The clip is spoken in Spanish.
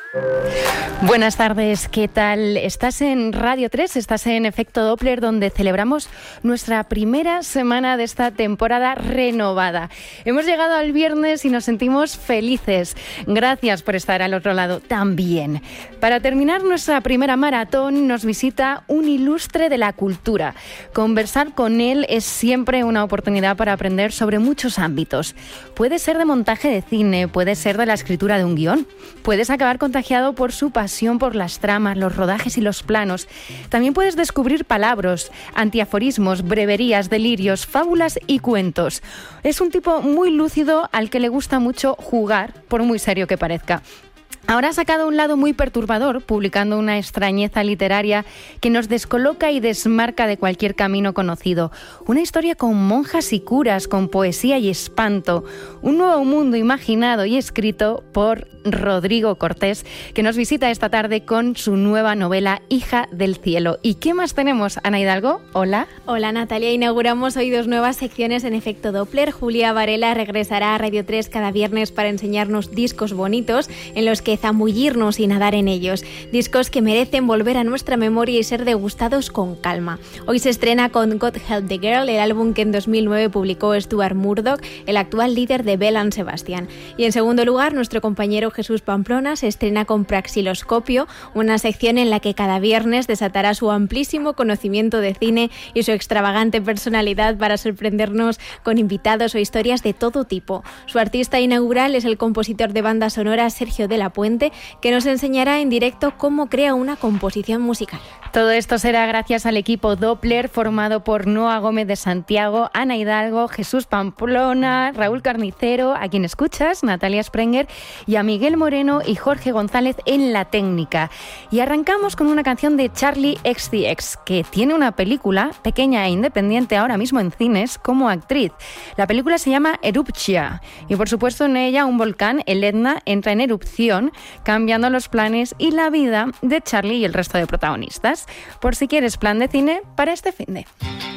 Buenas tardes, ¿qué tal? Estás en Radio 3, estás en Efecto Doppler, donde celebramos nuestra primera semana de esta temporada renovada. Hemos llegado al viernes y nos sentimos felices. Gracias por estar al otro lado también. Para terminar nuestra primera maratón nos visita un ilustre de la cultura. Conversar con él es siempre una oportunidad para aprender sobre muchos ámbitos. Puede ser de montaje de cine, puede ser de la escritura de un guión, puedes acabar contagiado por su pasión por las tramas, los rodajes y los planos. También puedes descubrir palabras, antiaforismos, breverías, delirios, fábulas y cuentos. Es un tipo muy lúcido al que le gusta mucho jugar, por muy serio que parezca. Ahora ha sacado un lado muy perturbador, publicando una extrañeza literaria que nos descoloca y desmarca de cualquier camino conocido. Una historia con monjas y curas, con poesía y espanto. Un nuevo mundo imaginado y escrito por Rodrigo Cortés, que nos visita esta tarde con su nueva novela Hija del Cielo. ¿Y qué más tenemos, Ana Hidalgo? Hola. Hola, Natalia. Inauguramos hoy 2 nuevas secciones en Efecto Doppler. Julia Varela regresará a Radio 3 cada viernes para enseñarnos discos bonitos en los que zambullirnos y nadar en ellos. Discos que merecen volver a nuestra memoria y ser degustados con calma. Hoy se estrena con God Help the Girl, el álbum que en 2009 publicó Stuart Murdoch, el actual líder de Bell and Sebastian. Y en segundo lugar, nuestro compañero Jesús Pamplona se estrena con Praxiloscopio, una sección en la que cada viernes desatará su amplísimo conocimiento de cine y su extravagante personalidad para sorprendernos con invitados o historias de todo tipo. Su artista inaugural es el compositor de banda sonora Sergio de la Puente, que nos enseñará en directo cómo crea una composición musical. Todo esto será gracias al equipo Doppler, formado por Noa Gómez de Santiago, Ana Hidalgo, Jesús Pamplona, Raúl Carnicero, a quien escuchas, Natalia Sprenger, y a Miguel Moreno y Jorge González en la técnica. Y arrancamos con una canción de Charli XCX, que tiene una película pequeña e independiente ahora mismo en cines como actriz. La película se llama Eruptia, y por supuesto en ella un volcán, el Etna, entra en erupción, cambiando los planes y la vida de Charli y el resto de protagonistas. Por si quieres plan de cine para este finde.